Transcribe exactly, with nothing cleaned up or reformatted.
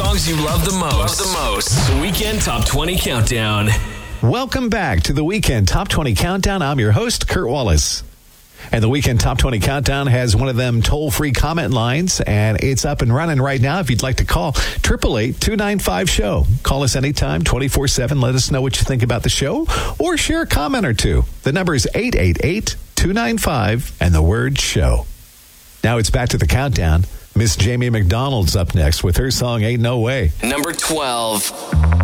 songs you love the most. Love the most. The Weekend Top twenty Countdown. Welcome back to the Weekend Top twenty Countdown. I'm your host, Kurt Wallace. And the Weekend Top twenty Countdown has one of them toll-free comment lines, and it's up and running right now. If you'd like to call, eight eight eight, two nine five, show. Call us anytime, twenty-four seven. Let us know what you think about the show, or share a comment or two. The number is eight eight eight, two nine five, and the word show. Now it's back to the countdown. Miss Jamie McDonald's up next with her song Ain't No Way. Number twelve.